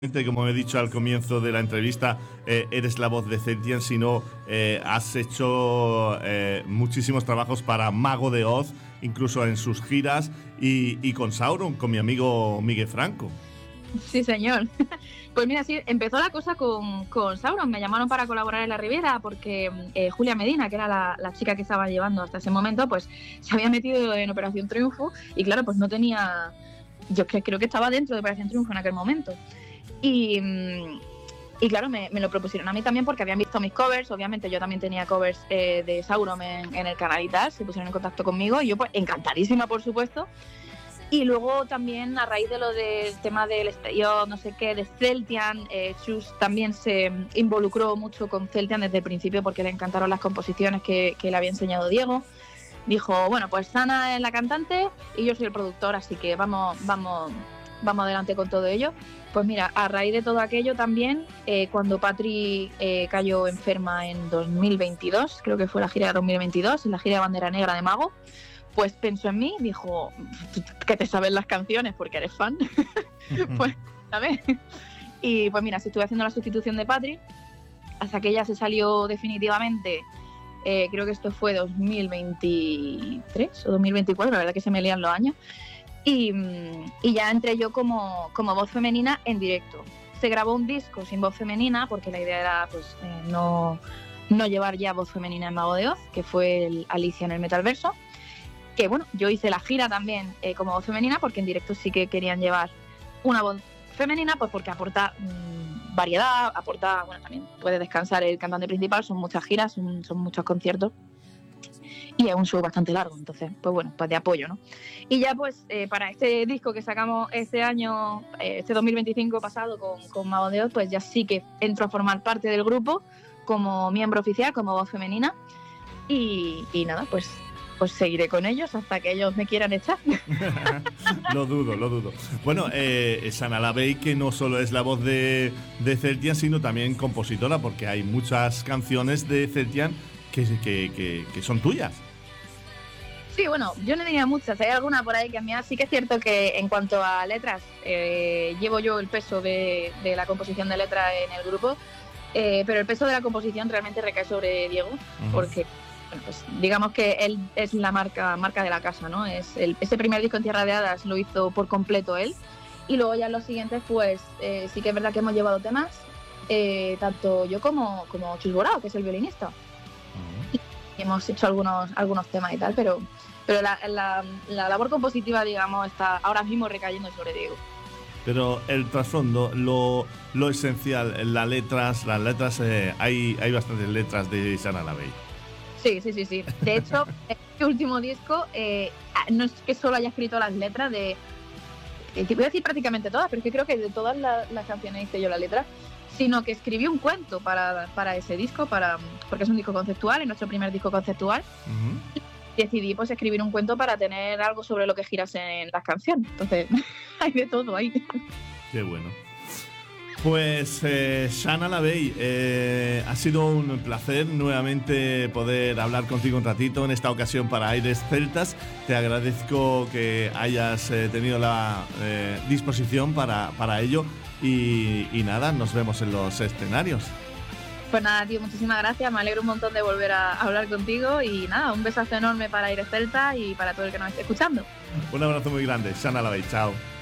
Como he dicho al comienzo de la entrevista, eres la voz de Celtian, sino has hecho muchísimos trabajos para Mago de Oz, incluso en sus giras, y con Sauron, con mi amigo Miguel Franco. Sí, señor. Pues mira, sí, empezó la cosa con Sauron. Me llamaron para colaborar en La Riviera porque Julia Medina, que era la chica que estaba llevando hasta ese momento, pues se había metido en Operación Triunfo y claro, pues no tenía... Yo creo que estaba dentro de Operación Triunfo en aquel momento. Y claro, me lo propusieron a mí también porque habían visto mis covers. Obviamente yo también tenía covers de Sauron en el canal y tal. Se pusieron en contacto conmigo y yo pues encantadísima, por supuesto. Y luego también a raíz de lo del tema del exterior, no sé qué, de Celtian, Chus también se involucró mucho con Celtian desde el principio porque le encantaron las composiciones que le había enseñado Diego. Dijo, bueno, pues Sana es la cantante y yo soy el productor, así que vamos adelante con todo ello. Pues mira, a raíz de todo aquello también, cuando Patri cayó enferma en 2022, creo que fue la gira de 2022, en la gira de Bandera Negra de Mago, pues pensó en mí, dijo, que te sabes las canciones porque eres fan, pues, ¿sabes? Y pues mira, estuve haciendo la sustitución de Patri, hasta que ella se salió definitivamente, creo que esto fue 2023 o 2024, la verdad que se me lían los años, y ya entré yo como voz femenina en directo. Se grabó un disco sin voz femenina porque la idea era pues no llevar ya voz femenina en Mago de Oz, que fue el Alicia en el Metalverso. Que bueno, yo hice la gira también como voz femenina porque en directo sí que querían llevar una voz femenina, pues porque aporta variedad, aporta, bueno, también puede descansar el cantante principal, son muchas giras, son muchos conciertos y es un show bastante largo, entonces pues bueno, pues de apoyo, ¿no? Y ya pues para este disco que sacamos este año, este 2025 pasado con Mago de Oz, pues ya sí que entro a formar parte del grupo como miembro oficial, como voz femenina y nada, pues seguiré con ellos hasta que ellos me quieran echar. Lo dudo. Bueno, Sana Lavey, que no solo es la voz de Celtian, sino también compositora, porque hay muchas canciones de Celtian que son tuyas. Sí, bueno, yo no diría muchas, hay alguna por ahí que a mí sí que es cierto que en cuanto a letras, llevo yo el peso de la composición de letras en el grupo, pero el peso de la composición realmente recae sobre Diego, porque bueno, pues digamos que él es la marca de la casa, ¿no? Ese primer disco en Tierra de Hadas lo hizo por completo él, y luego ya en los siguientes pues sí que es verdad que hemos llevado temas, tanto yo como Chus Borao, que es el violinista, y hemos hecho algunos temas y tal, pero la labor compositiva, digamos, está ahora mismo recayendo sobre Diego. Pero el trasfondo, lo esencial, las letras, hay bastantes letras de Sana Lavey. Sí. De hecho, este último disco no es que solo haya escrito las letras te voy a decir prácticamente todas, pero es que creo que de todas las canciones hice yo la letra, sino que escribí un cuento para ese disco, porque es un disco conceptual, es nuestro primer disco conceptual. Decidí pues escribir un cuento para tener algo sobre lo que girase en las canciones. Entonces, hay de todo ahí. Qué bueno. Pues Sana Lavey, ha sido un placer nuevamente poder hablar contigo un ratito, en esta ocasión para Aires Celtas. Te agradezco que hayas tenido la disposición para ello y nada, nos vemos en los escenarios. Pues nada, tío, muchísimas gracias, me alegro un montón de volver a hablar contigo y nada, un besazo enorme para Aires Celtas y para todo el que nos esté escuchando. Un abrazo muy grande, Sana Lavey, chao.